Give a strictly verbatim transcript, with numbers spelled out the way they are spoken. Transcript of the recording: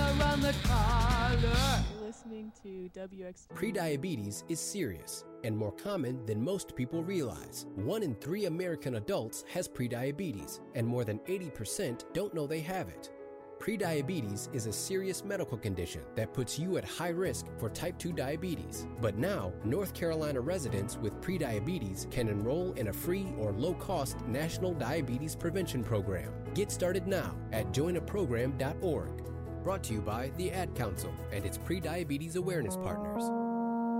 around the collar. You're listening to W X. Prediabetes is serious and more common than most people realize. One in three American adults has prediabetes, and more than eighty percent don't know they have it. Prediabetes is a serious medical condition that puts you at high risk for type two diabetes. But now, North Carolina residents with prediabetes can enroll in a free or low-cost national diabetes prevention program. Get started now at join a program dot org. Brought to you by the Ad Council and its Prediabetes Awareness Partners.